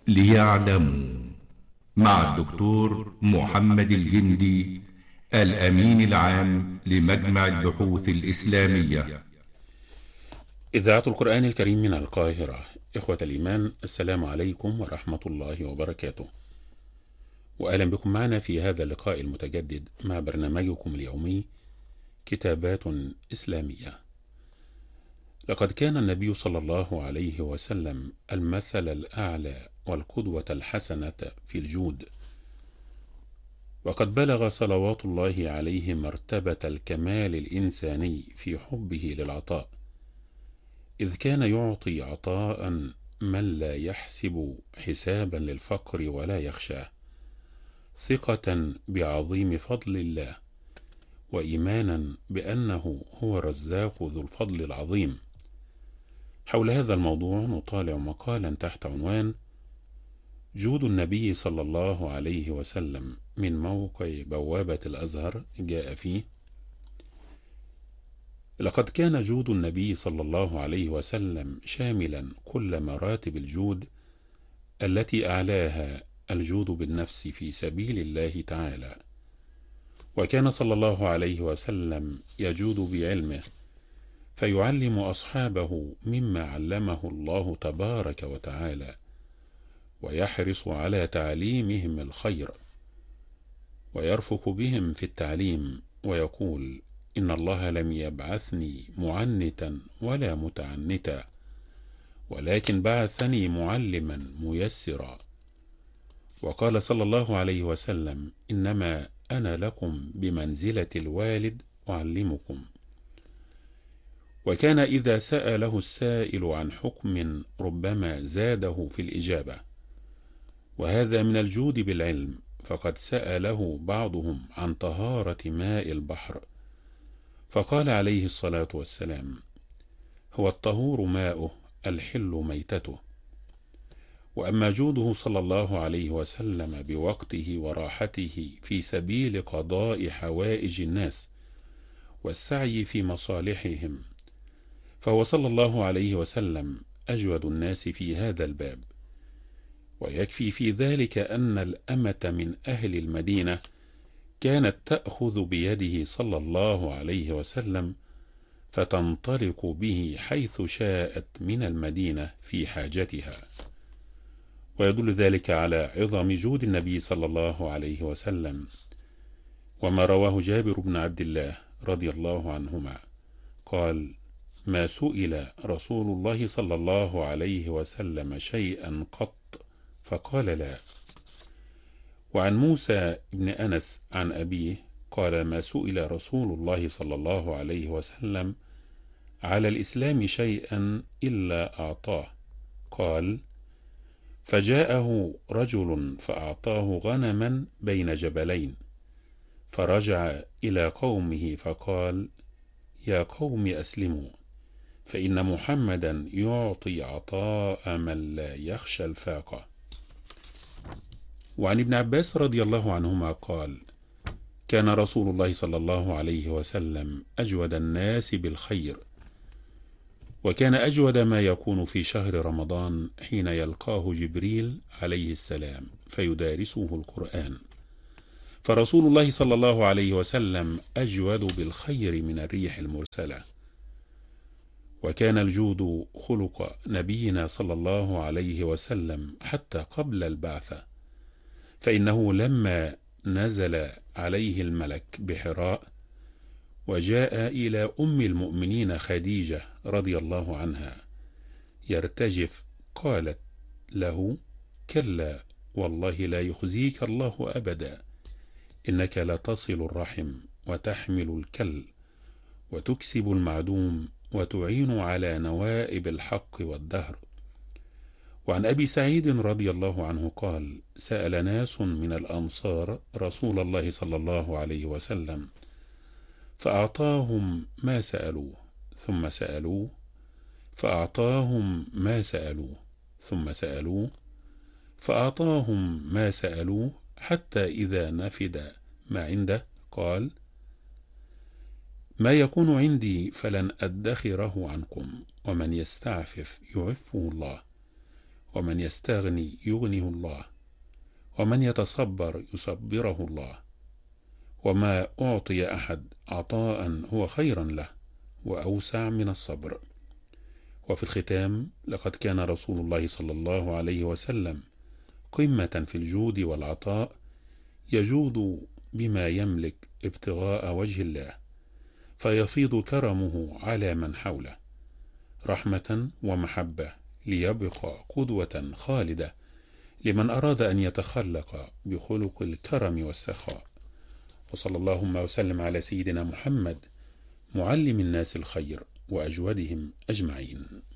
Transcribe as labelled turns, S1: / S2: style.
S1: ليعلموا، مع الدكتور محمد الجندي، الأمين العام لمجمع البحوث الإسلامية.
S2: إذاعة القرآن الكريم من القاهرة. إخوة الإيمان، السلام عليكم ورحمة الله وبركاته، وأهلا بكم معنا في هذا اللقاء المتجدد مع برنامجكم اليومي كتابات إسلامية. لقد كان النبي صلى الله عليه وسلم المثل الأعلى والقدوة الحسنة في الجود، وقد بلغ صلوات الله عليه مرتبة الكمال الإنساني في حبه للعطاء، إذ كان يعطي عطاء من لا يحسب حسابا للفقر ولا يخشاه، ثقة بعظيم فضل الله، وإيمانا بأنه هو الرزاق ذو الفضل العظيم. حول هذا الموضوع نطالع مقالا تحت عنوان جود النبي صلى الله عليه وسلم من موقع بوابة الأزهر. جاء فيه: لقد كان جود النبي صلى الله عليه وسلم شاملا كل مراتب الجود التي أعلاها الجود بالنفس في سبيل الله تعالى، وكان صلى الله عليه وسلم يجود بعلمه فيعلم أصحابه مما علمه الله تبارك وتعالى، ويحرص على تعليمهم الخير، ويرفق بهم في التعليم ويقول: إن الله لم يبعثني معنتا ولا متعنتا، ولكن بعثني معلما ميسرا. وقال صلى الله عليه وسلم: إنما أنا لكم بمنزلة الوالد أعلمكم. وكان إذا سأله السائل عن حكم ربما زاده في الإجابة، وهذا من الجود بالعلم، فقد سأله بعضهم عن طهارة ماء البحر، فقال عليه الصلاة والسلام: هو الطهور ماؤه الحل ميتته. وأما جوده صلى الله عليه وسلم بوقته وراحته في سبيل قضاء حوائج الناس والسعي في مصالحهم، فهو صلى الله عليه وسلم أجود الناس في هذا الباب. ويكفي في ذلك أن الأمة من أهل المدينة كانت تأخذ بيده صلى الله عليه وسلم فتنطلق به حيث شاءت من المدينة في حاجتها. ويدل ذلك على عظم جود النبي صلى الله عليه وسلم وما رواه جابر بن عبد الله رضي الله عنهما قال: ما سئل رسول الله صلى الله عليه وسلم شيئا قط فقال لا. وعن موسى بن أنس عن أبيه قال: ما سئل رسول الله صلى الله عليه وسلم على الإسلام شيئا إلا أعطاه. قال: فجاءه رجل فأعطاه غنما بين جبلين، فرجع إلى قومه فقال: يا قوم أسلموا، فإن محمدا يعطي عطاء من لا يخشى الفاقة. وعن ابن عباس رضي الله عنهما قال: كان رسول الله صلى الله عليه وسلم أجود الناس بالخير، وكان أجود ما يكون في شهر رمضان حين يلقاه جبريل عليه السلام فيدارسه القرآن، فرسول الله صلى الله عليه وسلم أجود بالخير من الريح المرسلة. وكان الجود خلق نبينا صلى الله عليه وسلم حتى قبل البعثة، فإنه لما نزل عليه الملك بحراء وجاء إلى أم المؤمنين خديجة رضي الله عنها يرتجف، قالت له: كلا والله لا يخزيك الله أبدا، إنك لتصل الرحم وتحمل الكل وتكسب المعدوم وتعين على نوائب الحق والدهر. وعن أبي سعيد رضي الله عنه قال: سأل ناس من الأنصار رسول الله صلى الله عليه وسلم فأعطاهم ما سألوه، ثم سألوه، فأعطاهم ما سألوه، ثم سألوه، فأعطاهم ما سألوه، حتى إذا نفد ما عنده قال: ما يكون عندي فلن أدخره عنكم، ومن يستعفف يعفه الله، ومن يستغني يغنيه الله، ومن يتصبر يصبره الله، وما أعطي أحد عطاء هو خيرا له وأوسع من الصبر. وفي الختام، لقد كان رسول الله صلى الله عليه وسلم قمة في الجود والعطاء، يجود بما يملك ابتغاء وجه الله، فيفيض كرمه على من حوله رحمة ومحبة، ليبقى قدوة خالدة لمن أراد أن يتخلق بخلق الكرم والسخاء. وصلى اللهم وسلم على سيدنا محمد، معلم الناس الخير وأجودهم أجمعين.